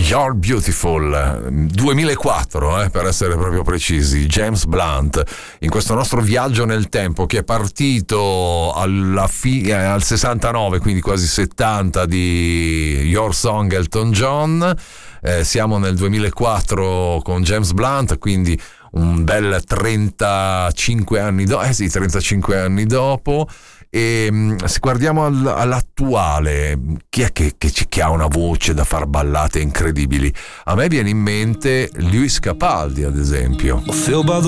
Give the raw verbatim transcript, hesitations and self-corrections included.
You're Beautiful, duemilaquattro eh, per essere proprio precisi, James Blunt, in questo nostro viaggio nel tempo che è partito alla fi- al sessantanove, quindi quasi settanta, di Your Song Elton John. Eh, siamo nel duemilaquattro con James Blunt, quindi un bel trentacinque anni dopo, eh sì, trentacinque anni dopo. E se guardiamo al, all'attuale, chi è che, che, che ha una voce da far ballate incredibili? A me viene in mente Lewis Capaldi, ad esempio.